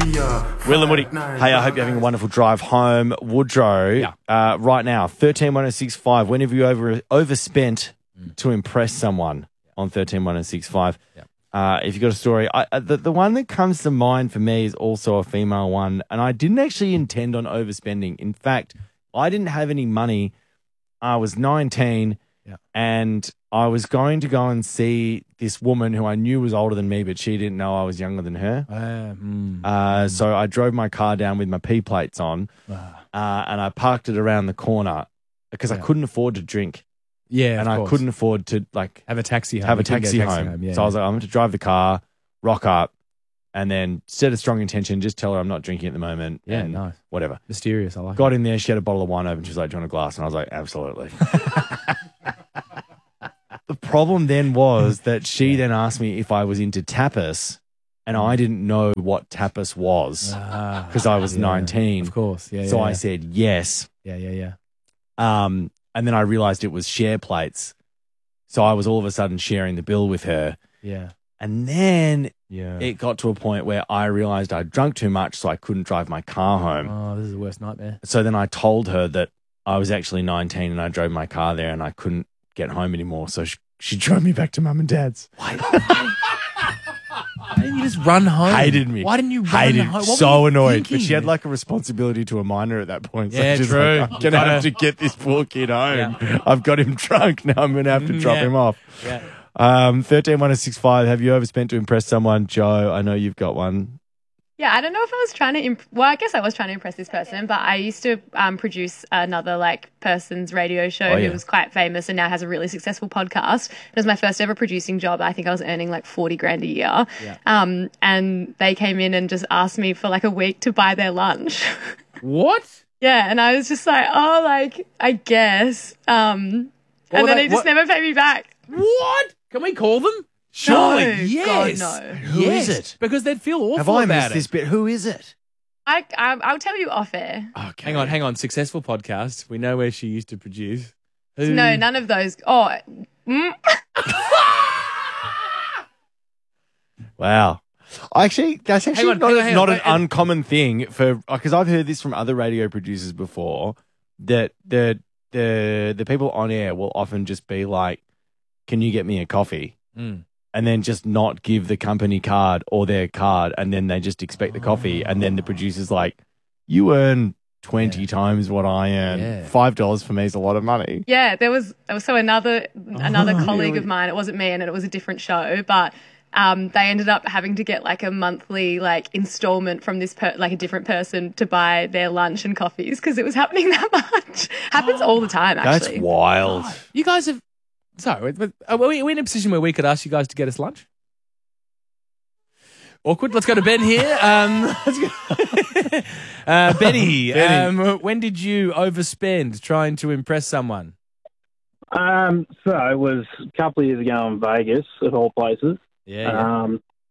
Will and Woody. Hey, I hope you're having a wonderful drive home. Woodrow, right now, 131065. When have you overspent to impress someone on 131065? If you've got a story, the one that comes to mind for me is also a female one, and I didn't actually intend on overspending. In fact, I didn't have any money. I was 19, and I was going to go and see this woman who I knew was older than me, but she didn't know I was younger than her. So I drove my car down with my P plates on, and I parked it around the corner because I couldn't afford to drink. Yeah, and I couldn't afford to have a taxi home. So I was like, I'm going to drive the car, rock up, and then set a strong intention. Just tell her I'm not drinking at the moment. Yeah, and nice. Whatever. Mysterious. I like. Got in there. She had a bottle of wine open. She was like, "Do you want a glass?" And I was like, "Absolutely." The problem then was that she then asked me if I was into tapas, and I didn't know what tapas was because I was 19. Of course. So I said yes. Yeah. And then I realized it was share plates. So I was all of a sudden sharing the bill with her. Yeah. And then it got to a point where I realized I'd drunk too much, so I couldn't drive my car home. Oh, this is the worst nightmare. So then I told her that I was actually 19 and I drove my car there and I couldn't get home anymore. So she drove me back to mum and dad's. Why didn't you just run home? Hated me. Why didn't you run Hated home? So annoyed. But she had like a responsibility to a minor at that point. So Yeah, she's true. Like, I'm going to have to get this poor kid home. Yeah. I've got him drunk. Now I'm going to have to drop him off. Yeah. 131065. Have you overspent to impress someone? Joe, I know you've got one. Yeah, I don't know if I was trying to well, I guess I was trying to impress this person, but I used to produce another person's radio show who was quite famous and now has a really successful podcast. It was my first ever producing job. I think I was earning like 40 grand a year. Yeah. And they came in and just asked me for like a week to buy their lunch. What? Yeah, and I was just like, I guess. And then they just never paid me back. What? Can we call them? Surely, No, yes. God, no. Who is it? Because they'd feel awful Have I about missed it. this bit? Who is it? I'll tell you off air. Okay. Hang on. Successful podcast. We know where she used to produce. No, none of those. Wow. Actually, that's actually hang not on. an uncommon thing because I've heard this from other radio producers before that the people on air will often just be like, "Can you get me a coffee?" And then just not give the company card or their card, and then they just expect the coffee, and then the producer's like, "You earn 20 times what I earn. $5 for me is a lot of money." Yeah, there was another colleague of mine. It wasn't me, and it was a different show, but they ended up having to get like a monthly installment from this a different person to buy their lunch and coffees because it was happening that much. Happens all the time, actually. That's wild. You guys have... Sorry, are we in a position where we could ask you guys to get us lunch? Awkward. Let's go to Ben here. Benny, when did you overspend trying to impress someone? So it was a couple of years ago in Vegas, of all places. Yeah.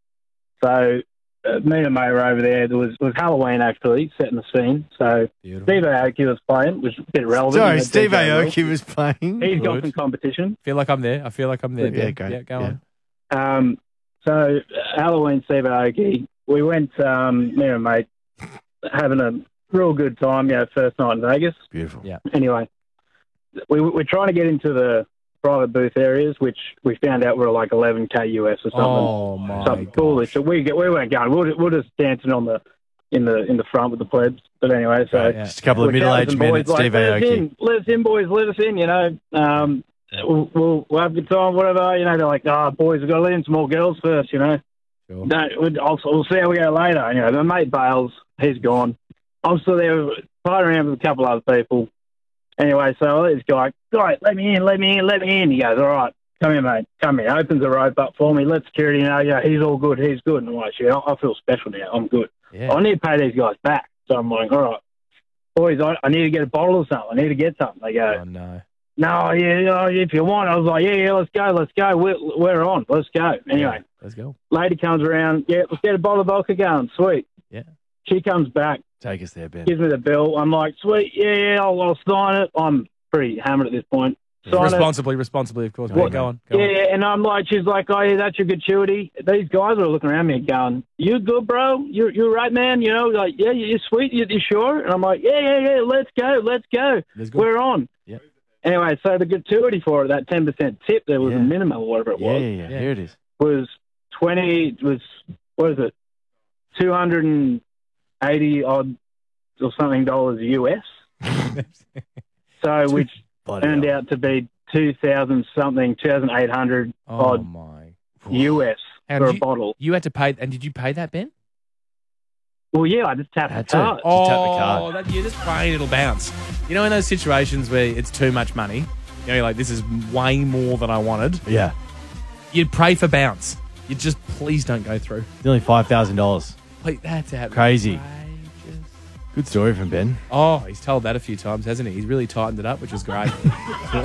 Me and mate were over there. It was Halloween, actually, setting the scene. So Beautiful. Steve Aoki was playing, which was a bit relevant. Sorry, Steve Aoki was playing. He's got some competition. I feel like I'm there. Yeah, great. Yeah, go on. So Halloween, Steve Aoki, we went, me and mate, having a real good time, first night in Vegas. Beautiful. Yeah. Anyway, we're trying to get into the private booth areas, which we found out were like $11K US or something. Oh my! Something foolish. So we weren't going. We're just dancing in the front with the plebs. But anyway, so Just a couple of middle-aged men at Steve Aoki. Let us in, boys. Let us in. We'll have a good time. Whatever. They're like, boys, we've got to let in some more girls first. Sure. No, we'll see how we go later. The mate bails. He's gone. I'm still there, playing around with a couple other people. Anyway, so this guy, let me in. He goes, all right, come here, mate, come here. Opens the rope up for me, let security know, he's all good, he's good. And I'm like, shit, I feel special now, I'm good. Yeah. I need to pay these guys back. So I'm like, all right, boys, I need to get a bottle or something. I need to get something. They go, oh, no. No, if you want. I was like, yeah, let's go. We're on, let's go. Anyway, let's go. Lady comes around, let's get a bottle of vodka going, sweet. Yeah. She comes back. Take us there, Ben. Gives me the bill. I'm like, sweet, I'll sign it. I'm pretty hammered at this point. Responsibly, of course. Well, go on. And I'm like, she's like, oh, yeah, that's your gratuity. These guys are looking around me going, you good, bro? You're right, man. You know, like, yeah, you're sweet. You sure? And I'm like, yeah, let's go. We're on. Yeah. Anyway, so the gratuity for it, that 10% tip, there was a minimum or whatever it was. Yeah. Here it is. Was what is it? 280 odd or something dollars US. So which turned out to be 2,800 odd US for a bottle. You had to pay, and did you pay that, Ben? Well, yeah, I just tapped the card. You're just praying it'll bounce. You know, in those situations where it's too much money, you know, you're like, this is way more than I wanted. Yeah. You'd pray for bounce. You'd just, please don't go through. Nearly $5,000. That's crazy. Good story from Ben. Oh, he's told that a few times, hasn't he? He's really tightened it up, which is great.